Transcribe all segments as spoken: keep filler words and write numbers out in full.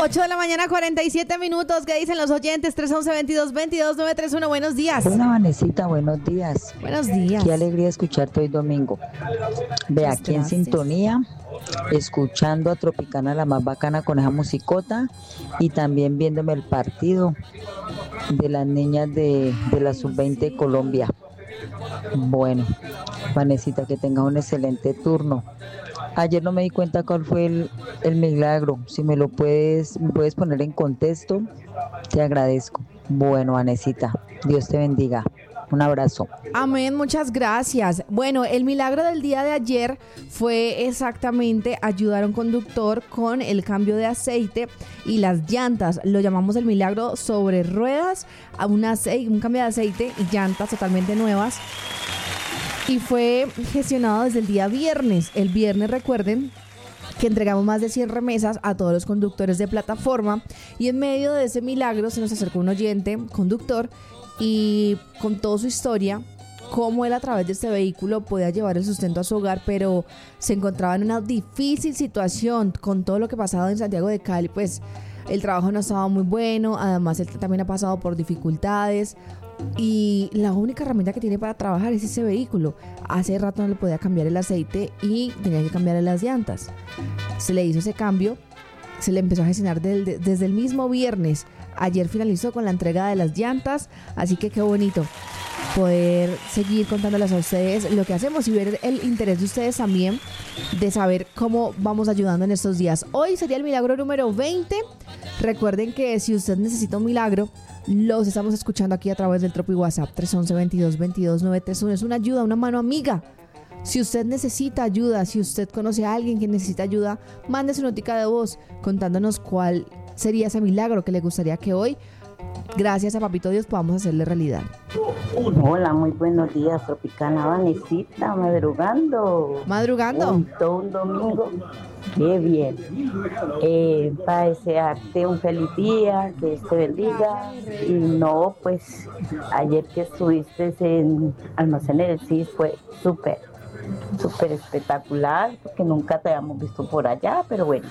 ocho de la mañana, cuarenta y siete minutos. ¿Qué dicen los oyentes? tres once, veintidós veintidós, nueve tres uno. Buenos días. Hola, Vanesita, buenos días. Buenos días. Qué alegría escucharte hoy domingo. Ve Muchas aquí gracias. en sintonía, escuchando a Tropicana, la más bacana, con esa musicota, y también viéndome el partido de las niñas de, de la sub veinte de Colombia. Bueno, Vanesita, que tengas un excelente turno. Ayer no me di cuenta cuál fue el, el milagro. Si me lo puedes, me puedes poner en contexto, te agradezco. Bueno, Vanesita, Dios te bendiga. Un abrazo. Amén, muchas gracias. Bueno, el milagro del día de ayer fue exactamente ayudar a un conductor con el cambio de aceite y las llantas. Lo llamamos el milagro sobre ruedas, a un, ace- un cambio de aceite y llantas totalmente nuevas. Y fue gestionado desde el día viernes. El viernes, recuerden que entregamos más de cien remesas a todos los conductores de plataforma, y en medio de ese milagro se nos acercó un oyente, conductor, y contó su historia, cómo él a través de este vehículo podía llevar el sustento a su hogar, pero se encontraba en una difícil situación con todo lo que pasaba en Santiago de Cali. Pues el trabajo no estaba muy bueno, además él también ha pasado por dificultades, y la única herramienta que tiene para trabajar es ese vehículo. Hace rato no le podía cambiar el aceite y tenía que cambiarle las llantas. Se le hizo ese cambio, se le empezó a gestionar del, de, desde el mismo viernes. Ayer finalizó con la entrega de las llantas, así que qué bonito poder seguir contándoles a ustedes lo que hacemos y ver el interés de ustedes también de saber cómo vamos ayudando en estos días. Hoy sería el milagro número veinte. Recuerden que si usted necesita un milagro, los estamos escuchando aquí a través del Tropi WhatsApp tres once, veintidós veintidós, nueve tres uno. Es una ayuda, una mano amiga. Si usted necesita ayuda, si usted conoce a alguien que necesita ayuda, mande su notica de voz contándonos cuál sería ese milagro que le gustaría que hoy, gracias a Papito Dios, podamos hacerle realidad. Hola, muy buenos días, Tropicana. Vanesita, madrugando. ¿Madrugando? Un, todo un domingo. Qué bien. Eh, para desearte un feliz día, que Dios te bendiga. Y no, pues, ayer que estuviste en Almacén del C I S fue súper, súper espectacular, porque nunca te habíamos visto por allá, pero bueno.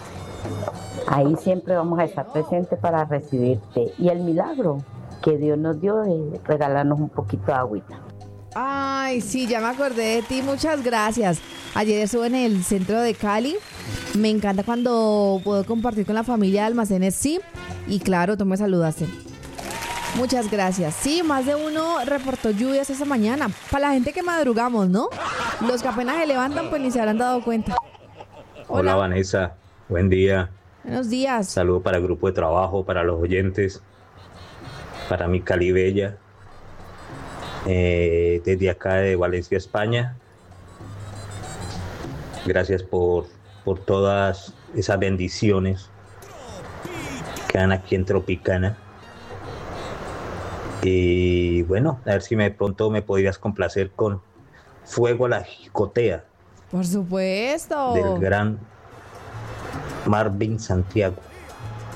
Ahí siempre vamos a estar presentes para recibirte. Y el milagro que Dios nos dio de regalarnos un poquito de agüita. Ay, sí, ya me acordé de ti, muchas gracias. Ayer estuve en el centro de Cali. Me encanta cuando puedo compartir con la familia de Almacenes, sí. Y claro, tú me saludaste. Muchas gracias. Sí, más de uno reportó lluvias esta mañana. Para la gente que madrugamos, ¿no? Los que apenas se levantan, pues ni se habrán dado cuenta. Hola, Hola Vanessa, buen día. Buenos días. Saludos para el grupo de trabajo, para los oyentes, para mi Cali Bella, eh, desde acá de Valencia, España. Gracias por, por todas esas bendiciones que dan aquí en Tropicana. Y bueno, a ver si me, de pronto me podrías complacer con Fuego a la Jicotea. Por supuesto. Del gran Marvin Santiago.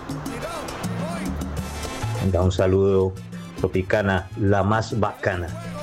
Venga, un saludo, Tropicana, la más bacana.